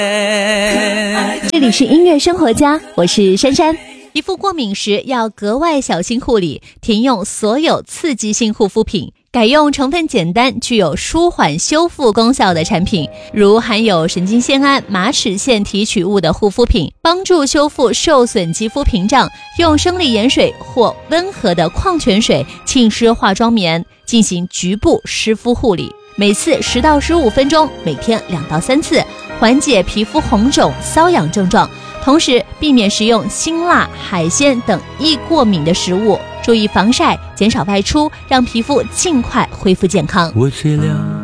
这里是音乐生活家，我是珊珊。 皮肤过敏时要格外小心护理，停用所有刺激性护肤品，改用成分简单、具有舒缓修复功效的产品，如含有神经酰胺、马齿苋提取物的护肤品，帮助修复受损肌肤屏障。用生理盐水或温和的矿泉水浸湿化妆棉，进行局部湿敷护理，每次10到15分钟，每天2到3次，缓解皮肤红肿、瘙痒症状。同时避免食用辛辣、海鲜等易过敏的食物，注意防晒，减少外出，让皮肤尽快恢复健康。 我知了